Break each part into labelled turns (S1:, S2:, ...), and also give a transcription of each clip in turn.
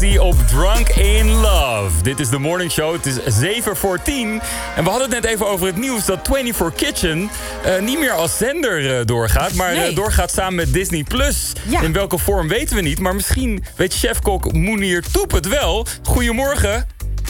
S1: Die op Drunk in Love. Dit is de Morning Show. Het is 7 voor 10. En we hadden het net even over het nieuws dat 24 Kitchen niet meer als zender doorgaat. Maar doorgaat samen met Disney+. Ja. In welke vorm weten we niet. Maar misschien weet chefkok Mounir Toep het wel. Goedemorgen.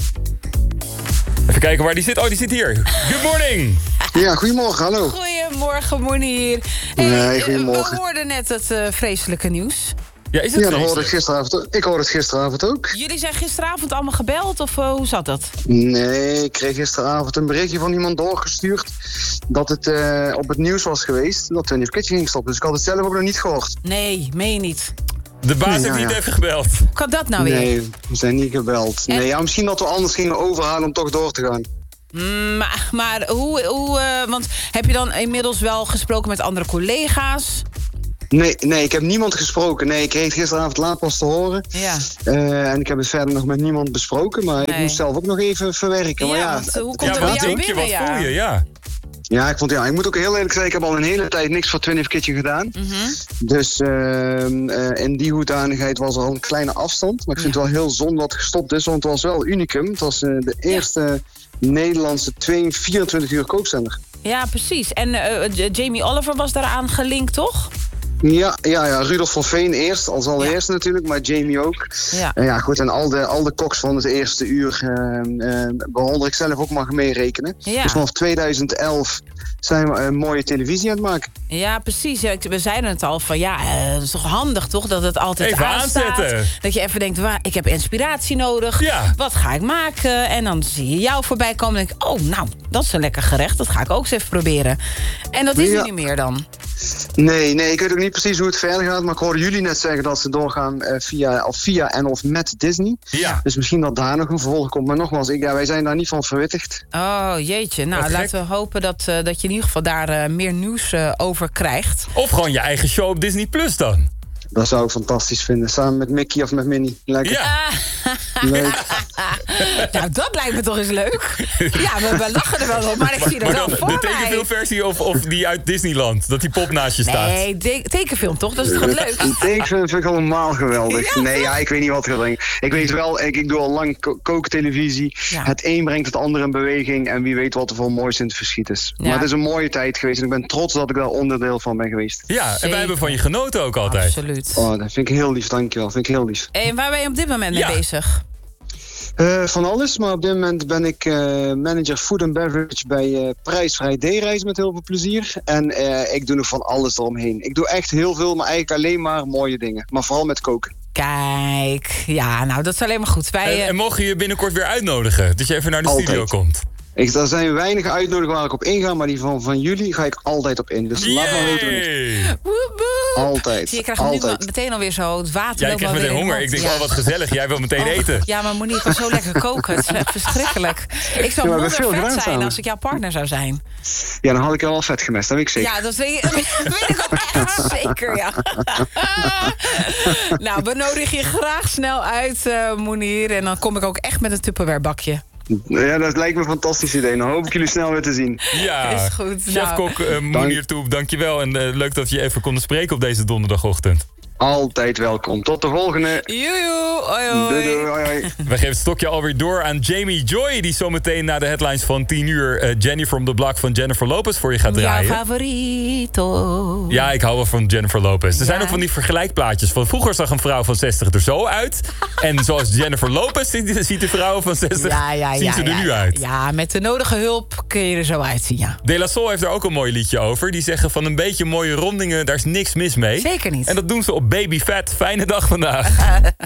S1: Even kijken waar die zit. Oh, die zit hier. Good morning.
S2: Ja, goedemorgen, hallo.
S3: Goedemorgen, Mounir.
S2: Nee, goedemorgen.
S3: We hoorden net het vreselijke nieuws.
S1: Ja, is het
S2: dat hoorde ik gisteravond ook. Ik hoorde het gisteravond ook.
S3: Jullie zijn gisteravond allemaal gebeld, of hoe zat dat?
S2: Nee, ik kreeg gisteravond een berichtje van iemand doorgestuurd dat het op het nieuws was geweest dat 24 Kitchen ging stoppen. Dus ik had het zelf ook nog niet gehoord.
S3: Nee, meen je niet.
S1: De baas heeft niet even gebeld.
S3: Hoe kan dat nou weer?
S2: Nee, we zijn niet gebeld. En... Nee, ja, misschien dat we anders gingen overhalen om toch door te gaan.
S3: Maar hoe want heb je dan inmiddels wel gesproken met andere collega's?
S2: Nee, ik heb niemand gesproken. Nee, ik kreeg het gisteravond laat pas te horen.
S3: Ja.
S2: En ik heb het verder nog met niemand besproken. Maar ik moest zelf ook nog even verwerken.
S3: Ja,
S2: Maar ja,
S3: want, hoe komt het bij jou binnen?
S1: Wat voel je, ja.
S2: Ja, ik moet ook heel eerlijk zeggen, ik heb al een hele tijd niks voor 24 Kitchen gedaan.
S3: Mm-hmm.
S2: Dus in die hoedanigheid was er al een kleine afstand. Maar ik vind het wel heel zonde dat het gestopt is, want het was wel unicum. Het was de eerste Nederlandse 24 uur kookzender.
S3: Ja, precies. En Jamie Oliver was daaraan gelinkt, toch?
S2: Ja, Rudolf van Veen eerst, als allereerste natuurlijk, maar Jamie ook. Ja, goed, en al de koks van het eerste uur behoorde ik zelf ook mag meerekenen. Ja. Dus vanaf 2011 zijn we een mooie televisie aan het maken.
S3: Ja, precies. Ja, we zeiden het al van het is toch handig toch dat het altijd
S1: even
S3: aanstaat.
S1: Aanzetten.
S3: Dat je even denkt, ik heb inspiratie nodig. Ja. Wat ga ik maken? En dan zie je jou voorbij komen en denk ik, oh, nou, dat is een lekker gerecht. Dat ga ik ook eens even proberen. En dat is er niet meer dan.
S2: Nee, ik weet ook niet precies hoe het verder gaat. Maar ik hoorde jullie net zeggen dat ze doorgaan via en of met Disney. Ja. Dus misschien dat daar nog een vervolg komt. Maar nogmaals, wij zijn daar niet van verwittigd.
S3: Oh, jeetje. Nou, laten we hopen dat je in ieder geval daar meer nieuws over krijgt.
S1: Of gewoon je eigen show op Disney Plus dan.
S2: Dat zou ik fantastisch vinden. Samen met Mickey of met Minnie. Lekker.
S1: Ja.
S2: Leuk.
S3: Nou, dat lijkt me toch eens leuk. Ja, we lachen er wel op, maar ik zie dat wel voor mij.
S1: De tekenfilmversie of die uit Disneyland? Dat die pop naast je staat?
S3: Nee, tekenfilm toch? Dat is toch leuk?
S2: Tekenfilm vind ik allemaal geweldig. Ja, nee, ik weet niet wat ik denk. Ik weet wel, ik doe al lang kooktelevisie. Ja. Het een brengt het ander in beweging. En wie weet wat er voor moois in het verschiet is. Ja. Maar het is een mooie tijd geweest. En ik ben trots dat ik daar onderdeel van ben geweest.
S1: Ja, zeker. En wij hebben van je genoten ook altijd.
S3: Absoluut.
S2: Oh, dat vind ik heel lief, dankjewel. Vind ik heel lief.
S3: En waar ben je op dit moment mee bezig?
S2: Van alles, maar op dit moment ben ik manager food and beverage bij Prijsvrij D-reis met heel veel plezier. En ik doe nog van alles eromheen. Ik doe echt heel veel, maar eigenlijk alleen maar mooie dingen. Maar vooral met koken.
S3: Kijk, ja, nou dat is alleen maar goed.
S1: En mogen je binnenkort weer uitnodigen? Dat je even naar de studio komt?
S2: Er zijn weinig uitnodigingen waar ik op inga, maar die van jullie ga ik altijd op in. Dus laat maar weten niet. Altijd.
S3: Zie, je krijgt nu meteen alweer zo het water.
S1: Jij krijgt meteen honger. Ik denk, wat gezellig. Jij wil meteen eten.
S3: Ja, maar Monique kan zo lekker koken. Het is echt verschrikkelijk. Ik zou vet zijn samen als ik jouw partner zou zijn.
S2: Ja, dan had ik er wel vet gemest, dat weet ik zeker.
S3: Ja, dat weet ik ook echt zeker, ja. Nou, we nodigen je graag snel uit, Mounir. En dan kom ik ook echt met een Tupperware bakje.
S2: Ja, dat lijkt me een fantastisch idee. Dan hoop ik jullie snel weer te zien.
S1: Ja,
S3: is goed.
S1: Chefkok Mounir Toep, dankjewel. En leuk dat we je even konden spreken op deze donderdagochtend.
S2: Altijd welkom. Tot de volgende.
S3: Joejoe. Hoi, hoi.
S2: Doei, hoi.
S1: We geven het stokje alweer door aan Jamie Joy, die zometeen na de headlines van 10 uur Jenny from the Block van Jennifer Lopez voor je gaat draaien.
S3: Jouw favorito.
S1: Ja, ik hou wel van Jennifer Lopez. Er zijn ook van die vergelijkplaatjes. Van vroeger zag een vrouw van 60 er zo uit. En zoals Jennifer Lopez ziet de vrouw van 60 ziet ze er nu uit.
S3: Ja, met de nodige hulp kun je er zo uitzien, ja.
S1: De La Soul heeft er ook een mooi liedje over. Die zeggen van een beetje mooie rondingen, daar is niks mis mee.
S3: Zeker niet.
S1: En dat doen ze op Baby Fat. Fijne dag vandaag.